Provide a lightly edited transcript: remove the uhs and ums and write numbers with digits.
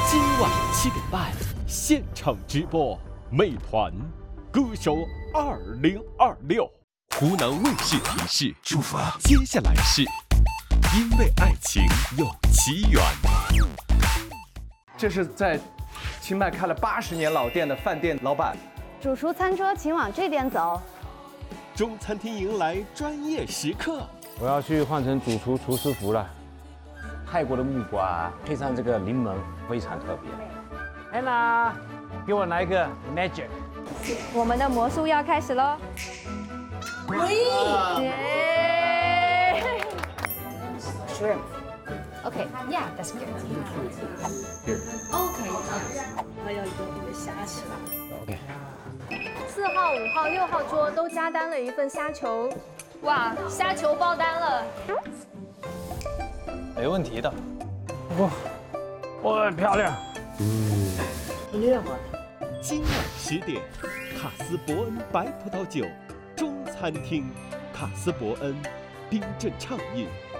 今晚7点半现场直播，美团歌手2026。湖南卫视提示：出发。接下来是因为爱情有奇缘。 这是在清迈开了80年老店的饭店老板。 主厨餐桌，请往这边走。 中餐厅迎来专业食客。 我要去换成主厨厨师服了。泰国的木瓜配上这个柠檬，非常特别。Anna， 给我来一个 magic。 我们的魔术要开始喽！ Shrimp. Okay, yeah, that's good. OK， 我要一个虾球。 OK。 4号、5号、6号桌都加单了一份虾球，哇，虾球爆单了！ 没问题的。哇，漂亮。 今晚10点，卡斯伯恩白葡萄酒中餐厅，卡斯伯恩冰镇畅饮。